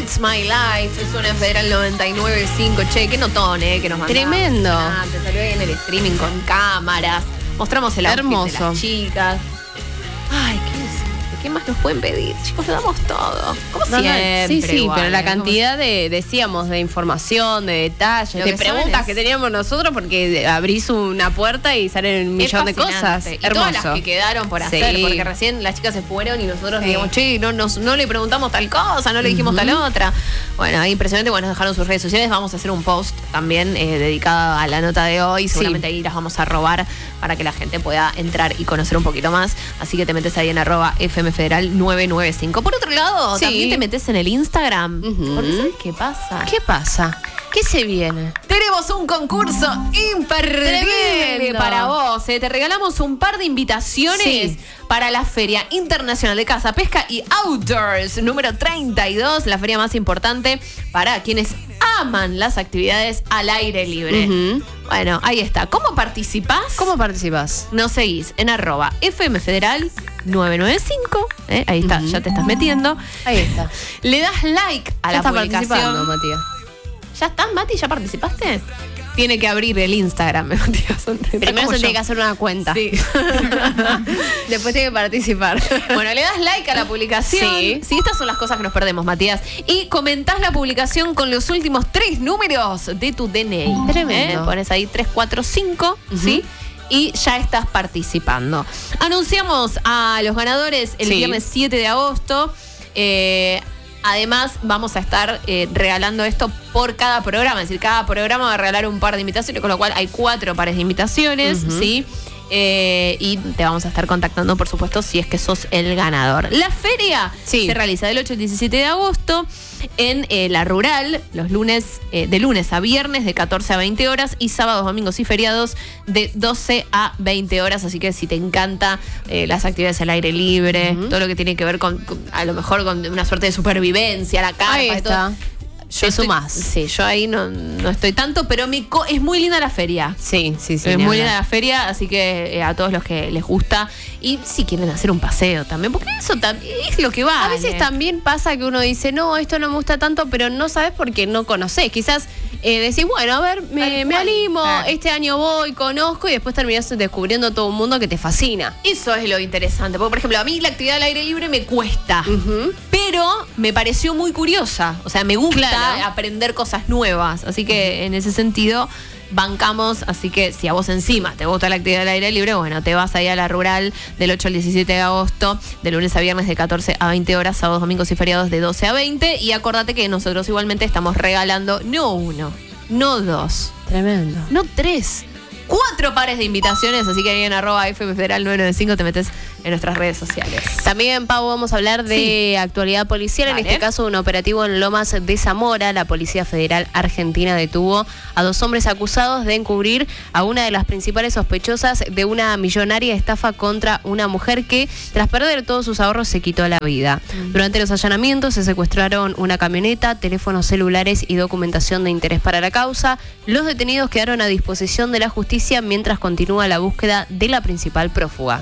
It's My Life, es una Federal 99.5. Che, qué notón, que nos mandamos. Tremendo. Te salió ahí en el streaming con cámaras. Mostramos el outfit de las chicas. Ay, ¿qué más nos pueden pedir? Chicos, le damos todo. Como siempre. Sí, igual, pero la cantidad decíamos, de información, de detalles, de preguntas que teníamos nosotros, porque abrís una puerta y salen un millón de cosas. Y todas las que quedaron por hacer, porque recién las chicas se fueron y nosotros digamos, che, no le preguntamos tal cosa, no le dijimos tal otra. Bueno, impresionante, bueno, nos dejaron sus redes sociales. Vamos a hacer un post también dedicado a la nota de hoy. Seguramente ahí las vamos a robar para que la gente pueda entrar y conocer un poquito más. Así que te metes ahí en @FMFederal 995. Por otro lado, también te metes en el Instagram. Porque ¿sabes qué pasa? ¿Qué pasa? ¿Qué se viene? Tenemos un concurso imperdible Tremendo para vos. Te regalamos un par de invitaciones para la Feria Internacional de Caza, Pesca y Outdoors número 32, la feria más importante para quienes aman las actividades al aire libre. Bueno, ahí está. ¿Cómo participás? Nos seguís en @FMFederal 995. Ahí está, ya te estás metiendo. Ahí está. Le das like a la publicación. Matías. ¿Ya estás, Mati? ¿Ya participaste? Tiene que abrir el Instagram, Matías. Primero se tiene que hacer una cuenta. Sí. Después tiene que participar. Bueno, le das like a la publicación. Sí, estas son las cosas que nos perdemos, Matías. Y comentás la publicación con los últimos 3 números de tu DNI. Tremendo. Pones ahí 345, ¿sí? Y ya estás participando. Anunciamos a los ganadores el viernes 7 de agosto. Además, vamos a estar regalando esto por cada programa. Es decir, cada programa va a regalar un par de invitaciones, con lo cual hay 4 pares de invitaciones, ¿sí? Y te vamos a estar contactando, por supuesto, si es que sos el ganador. La feria se realiza del 8 al 17 de agosto en la Rural, los lunes, de lunes a viernes, de 14 a 20 horas, y sábados, domingos y feriados, de 12 a 20 horas. Así que si te encanta las actividades al aire libre, todo lo que tiene que ver con a lo mejor con una suerte de supervivencia, la carpa y todo. Te sumás. Sí, yo ahí no estoy tanto, pero es muy linda la feria. Sí. Es muy linda la feria, así que a todos los que les gusta, y si quieren hacer un paseo también, porque eso también es lo que va. A veces también pasa que uno dice, no, esto no me gusta tanto, pero no sabes porque no conocés. Quizás decís, bueno, a ver, me animo, este año voy, conozco, y después terminás descubriendo todo un mundo que te fascina. Eso es lo interesante, porque por ejemplo, a mí la actividad al aire libre me cuesta, pero me pareció muy curiosa, o sea, me gusta aprender cosas nuevas, así que en ese sentido bancamos. Así que si a vos encima te gusta la actividad al aire libre, bueno, te vas ahí a la Rural del 8 al 17 de agosto, de lunes a viernes de 14 a 20 horas, sábados, domingos y feriados de 12 a 20, y acordate que nosotros igualmente estamos regalando no 1, no 2, tremendo, no 3, 4 pares de invitaciones, así que ahí en @FMFederal 995 te metes en nuestras redes sociales. También, Pau, vamos a hablar de actualidad policial. En este caso, un operativo en Lomas de Zamora. La Policía Federal Argentina detuvo a 2 hombres acusados de encubrir a una de las principales sospechosas de una millonaria estafa contra una mujer que, tras perder todos sus ahorros, se quitó la vida. Durante los allanamientos se secuestraron una camioneta, teléfonos celulares y documentación de interés para la causa. Los detenidos quedaron a disposición de la justicia mientras continúa la búsqueda de la principal prófuga.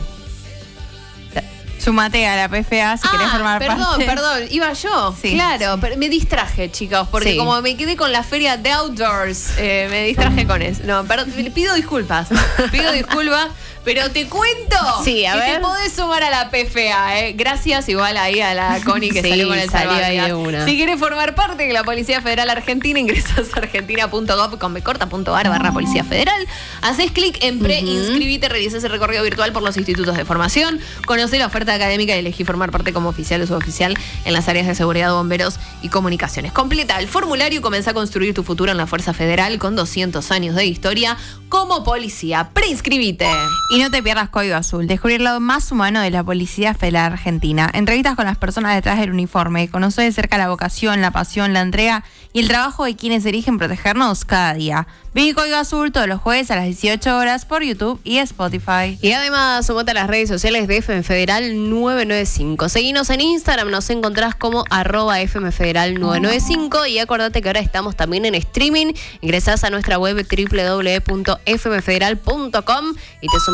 Sumate a la PFA si querés formar parte. Perdón, iba yo. Sí. Claro, pero me distraje, chicos, porque como me quedé con la feria de Outdoors, me distraje con eso. No, perdón, pido disculpas. Pero te cuento que te podés sumar a la PFA, Gracias igual ahí a la Connie que salió con el salvavidas. Si querés formar parte de la Policía Federal Argentina, ingresás a argentina.gov.ar/Policía Federal. Hacés clic en pre-inscribite, realizás el recorrido virtual por los institutos de formación, conocés la oferta académica y elegí formar parte como oficial o suboficial en las áreas de seguridad, bomberos y comunicaciones. Completa el formulario y comenzá a construir tu futuro en la Fuerza Federal con 200 años de historia como policía. Preinscribite. Y no te pierdas Código Azul, descubrir el lado más humano de la Policía Federal Argentina. Entrevistas con las personas detrás del uniforme, conocer de cerca la vocación, la pasión, la entrega y el trabajo de quienes eligen protegernos cada día. Viví Código Azul todos los jueves a las 18 horas por YouTube y Spotify. Y además, sumate a las redes sociales de FM Federal 995. Seguinos en Instagram, nos encontrás como @FMFederal 995. Y acordate que ahora estamos también en streaming. Ingresás a nuestra web www.fmfederal.com y te sumás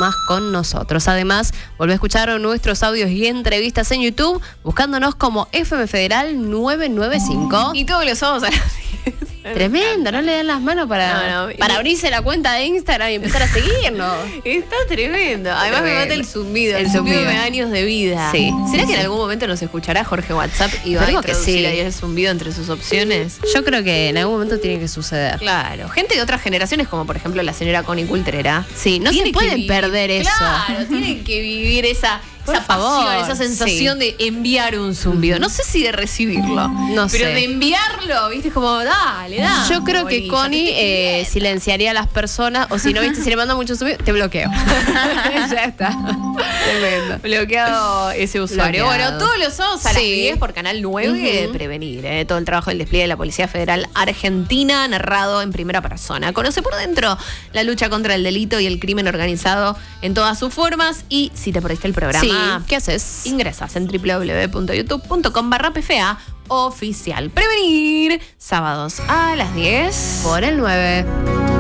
más con nosotros. Además, volvé a escuchar nuestros audios y entrevistas en YouTube buscándonos como FM Federal 995. Y todos los sábados a las 10. Tremendo, no le dan las manos para abrirse la cuenta de Instagram y empezar a seguirnos. Está tremendo. Además me mata el zumbido. El zumbido me da años de vida. Sí. ¿Será que en algún momento nos escuchará Jorge WhatsApp y va a introducir ahí el zumbido entre sus opciones? Yo creo que en algún momento tiene que suceder. Claro. Gente de otras generaciones, como por ejemplo la señora Connie Cultrera. Sí, no se pueden perder eso. Claro, tienen que vivir esa pasión, esa sensación de enviar un zumbido. No sé si de recibirlo, pero de enviarlo, viste, como dale. Yo creo que Connie silenciaría a las personas, o si no, viste, si le manda mucho zumbido, te bloqueo. Ya está. Tremendo. Bloqueado ese usuario. Bloqueado. Bueno, todos los sábados a las 10 por Canal 9, Prevenir. Todo el trabajo del despliegue de la Policía Federal Argentina, narrado en primera persona. Conoce por dentro la lucha contra el delito y el crimen organizado en todas sus formas. Y si te perdiste el programa, ¿qué haces? Ingresas en www.youtube.com/PFA oficial. Prevenir, sábados a las 10 por el 9.